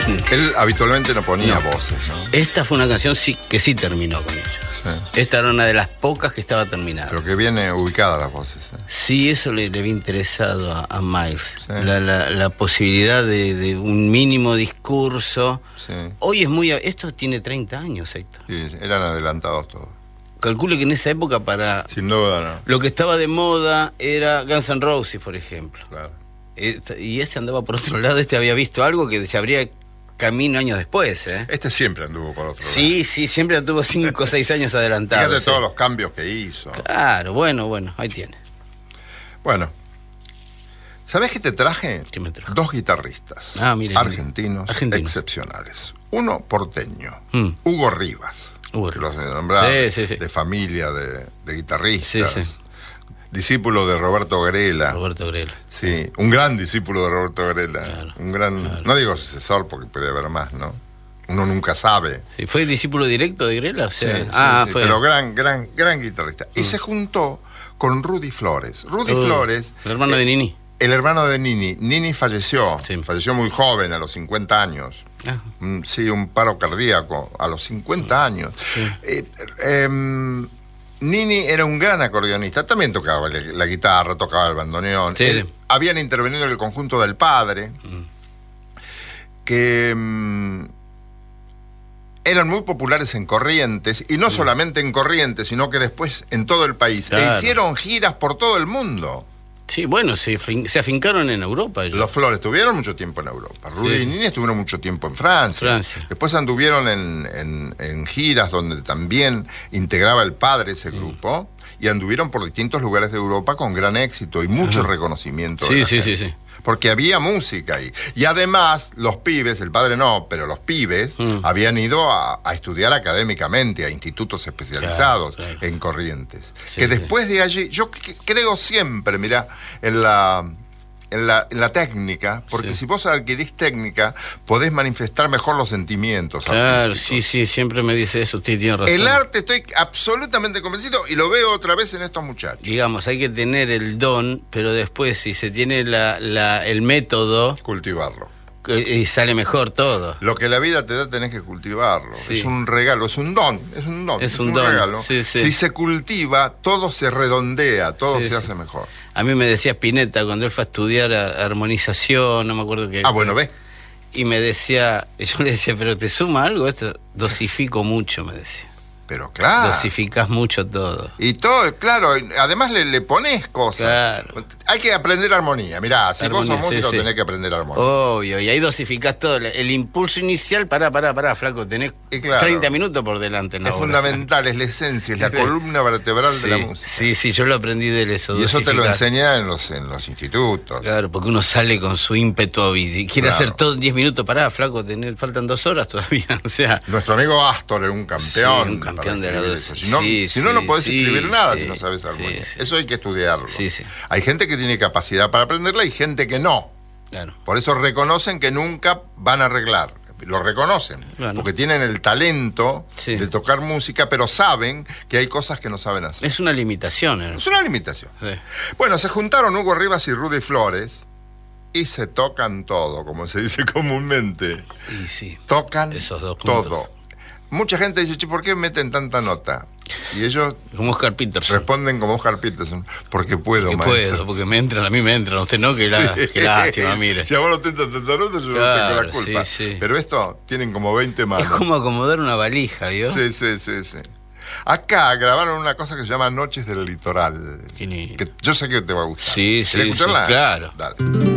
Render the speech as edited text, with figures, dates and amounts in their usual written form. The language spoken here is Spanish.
Él habitualmente no ponía voces, ¿no? Esta fue una canción que sí terminó con ellos. Sí. Esta era una de las pocas que estaba terminada. Pero que viene ubicada las voces. Sí, eso le había interesado a Miles. Sí. La posibilidad de un mínimo discurso. Sí. Hoy es muy... Esto tiene 30 años, Héctor. Sí, eran adelantados todos. Calculo que en esa época Sin duda, no. lo que estaba de moda era Guns N' Roses, por ejemplo. Claro. Y este andaba por otro lado, este había visto algo que se abría camino años después, ¿eh? Este siempre anduvo por otro lado. Sí, siempre tuvo 5 o 6 años adelantados. Fíjate todos los cambios que hizo. Claro, bueno, ahí tiene. Bueno, ¿sabés qué te traje? ¿Qué me trajo? 2 guitarristas argentinos excepcionales. Uno porteño, Hugo Rivas, que los he nombrado, de familia de guitarristas. Sí. Discípulo de Roberto Grela. Sí, un gran discípulo de Roberto Grela. Claro, un gran, no digo sucesor porque puede haber más, ¿no? Uno nunca sabe. Sí, ¿fue discípulo directo de Grela? O sea, sí, fue. Pero gran guitarrista. Y se juntó con Rudy Flores. Rudy Flores... El hermano de Nini. El hermano de Nini. Nini falleció. Sí. Falleció muy joven, a los 50 años. Sí, un paro cardíaco a los 50 años. Sí. Nini era un gran acordeonista, también tocaba la guitarra, tocaba el bandoneón. Sí. Habían intervenido en el conjunto del padre, que eran muy populares en Corrientes, y no solamente en Corrientes, sino que después en todo el país. Claro. E hicieron giras por todo el mundo. Sí, bueno, se afincaron en Europa. Los Flores estuvieron mucho tiempo en Europa. Rudy y Nini estuvieron mucho tiempo en Francia. Después anduvieron en giras donde también integraba el padre ese grupo. Y anduvieron por distintos lugares de Europa con gran éxito y mucho reconocimiento. Sí. Porque había música ahí. Y además, los pibes, el padre no, pero los pibes habían ido a estudiar académicamente a institutos especializados en Corrientes. Que después de allí, yo creo siempre, mirá, en la técnica, porque si vos adquirís técnica, podés manifestar mejor los sentimientos. Claro, sí, siempre me dice eso, usted tiene razón. El arte estoy absolutamente convencido y lo veo otra vez en estos muchachos. Digamos, hay que tener el don, pero después si se tiene el método... Cultivarlo. Y sale mejor todo. Lo que la vida te da tenés que cultivarlo. Es un regalo, es un don. Es un regalo. Sí. Si se cultiva, todo se redondea, todo se hace mejor. A mí me decía Spinetta cuando él fue a estudiar armonización, no me acuerdo qué. Bueno, ¿ves? Y me decía, yo le decía, ¿pero te suma algo esto? Dosifico mucho, me decía. Pero claro. Dosificás mucho todo. Y todo, claro, además le pones cosas. Claro. Hay que aprender armonía. Mirá, si vos sos músico tenés que aprender armonía. Obvio, y ahí dosificás todo. El impulso inicial, pará, flaco, tenés 30 minutos por delante en la obra. Fundamental, es la esencia, es la columna vertebral de la música. Sí, yo lo aprendí de eso. Y eso te lo enseña en los institutos. Claro, porque uno sale con su ímpetu y quiere hacer todo en 10 minutos. Pará, flaco, faltan 2 horas todavía. O sea, nuestro amigo Astor era un campeón. Un campeón de la Si no podés escribir nada si no sabes armonía. Eso hay que estudiarlo. Hay gente que tiene capacidad para aprenderla y gente que no. Claro. Por eso reconocen que nunca van a arreglar. Lo reconocen. Claro. Porque tienen el talento de tocar música, pero saben que hay cosas que no saben hacer. Es una limitación. Es una limitación. Bueno, se juntaron Hugo Rivas y Rudy Flores y se tocan todo, como se dice comúnmente. Y tocan esos dos puntos. Todo. Mucha gente dice, ¿por qué meten tanta nota? Y ellos como Oscar Peterson responden como Oscar Peterson, porque puedo, porque a mí me entran, usted no, que lástima, mire. Si a vos no te entran tanta nota, yo no tengo la culpa. Pero esto tienen como 20 manos. Es como acomodar una valija, ¿vio? Sí. Acá grabaron una cosa que se llama Noches del Litoral. Que yo sé que te va a gustar. Sí, escucharla? Claro. Dale.